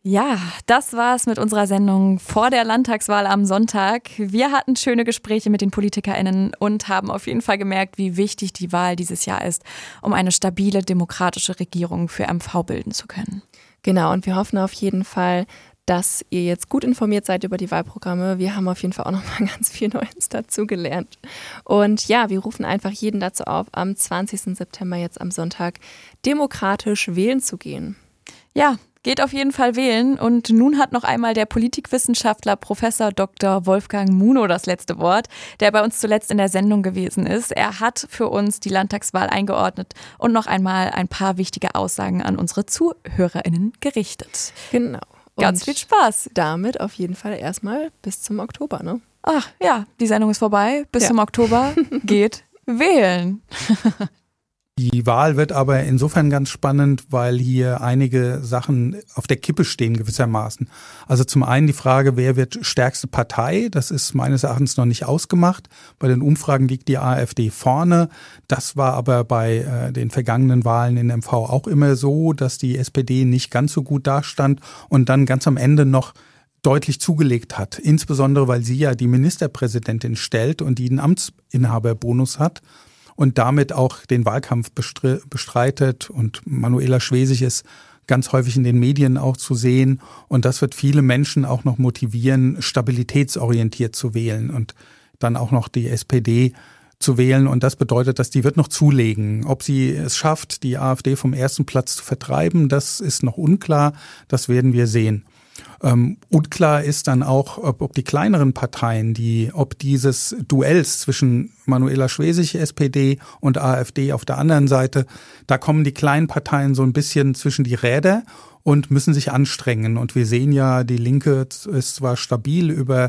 Ja, das war's mit unserer Sendung vor der Landtagswahl am Sonntag. Wir hatten schöne Gespräche mit den PolitikerInnen und haben auf jeden Fall gemerkt, wie wichtig die Wahl dieses Jahr ist, um eine stabile demokratische Regierung für MV bilden zu können. Genau, und wir hoffen auf jeden Fall, dass ihr jetzt gut informiert seid über die Wahlprogramme. Wir haben auf jeden Fall auch nochmal ganz viel Neues dazu gelernt. Und ja, wir rufen einfach jeden dazu auf, am 20. September jetzt am Sonntag demokratisch wählen zu gehen. Ja, geht auf jeden Fall wählen. Und nun hat noch einmal der Politikwissenschaftler Professor Dr. Wolfgang Munow das letzte Wort, der bei uns zuletzt in der Sendung gewesen ist. Er hat für uns die Landtagswahl eingeordnet und noch einmal ein paar wichtige Aussagen an unsere ZuhörerInnen gerichtet. Genau. Ganz viel Spaß. Damit auf jeden Fall erstmal bis zum Oktober, ne? Ach ja, die Sendung ist vorbei. Bis zum Oktober geht wählen. Die Wahl wird aber insofern ganz spannend, weil hier einige Sachen auf der Kippe stehen gewissermaßen. Also zum einen die Frage, wer wird stärkste Partei? Das ist meines Erachtens noch nicht ausgemacht. Bei den Umfragen liegt die AfD vorne. Das war aber bei den vergangenen Wahlen in MV auch immer so, dass die SPD nicht ganz so gut dastand und dann ganz am Ende noch deutlich zugelegt hat. Insbesondere, weil sie ja die Ministerpräsidentin stellt und die einen Amtsinhaberbonus hat und damit auch den Wahlkampf bestreitet. Und Manuela Schwesig ist ganz häufig in den Medien auch zu sehen. Und das wird viele Menschen auch noch motivieren, stabilitätsorientiert zu wählen und dann auch noch die SPD zu wählen. Und das bedeutet, dass die wird noch zulegen. Ob sie es schafft, die AfD vom ersten Platz zu vertreiben, das ist noch unklar. Das werden wir sehen. Unklar ist dann auch, ob die kleineren Parteien, ob dieses Duells zwischen Manuela Schwesig, SPD und AfD auf der anderen Seite, da kommen die kleinen Parteien so ein bisschen zwischen die Räder und müssen sich anstrengen. Und wir sehen ja, die Linke ist zwar stabil über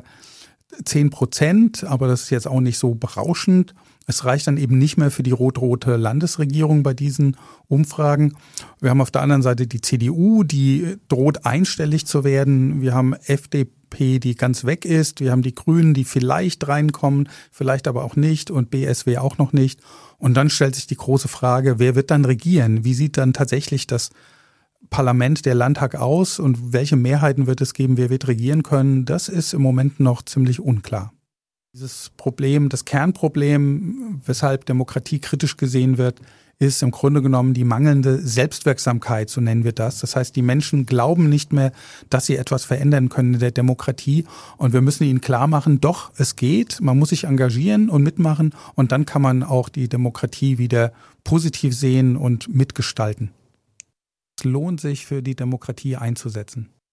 10%, aber das ist jetzt auch nicht so berauschend. Es reicht dann eben nicht mehr für die rot-rote Landesregierung bei diesen Umfragen. Wir haben auf der anderen Seite die CDU, die droht einstellig zu werden. Wir haben FDP, die ganz weg ist. Wir haben die Grünen, die vielleicht reinkommen, vielleicht aber auch nicht und BSW auch noch nicht. Und dann stellt sich die große Frage, wer wird dann regieren? Wie sieht dann tatsächlich das Parlament, der Landtag aus und welche Mehrheiten wird es geben? Wer wird regieren können? Das ist im Moment noch ziemlich unklar. Dieses Problem, das Kernproblem, weshalb Demokratie kritisch gesehen wird, ist im Grunde genommen die mangelnde Selbstwirksamkeit, so nennen wir das. Das heißt, die Menschen glauben nicht mehr, dass sie etwas verändern können in der Demokratie. Und wir müssen ihnen klar machen, doch, es geht, man muss sich engagieren und mitmachen. Und dann kann man auch die Demokratie wieder positiv sehen und mitgestalten. Es lohnt sich, für die Demokratie einzusetzen.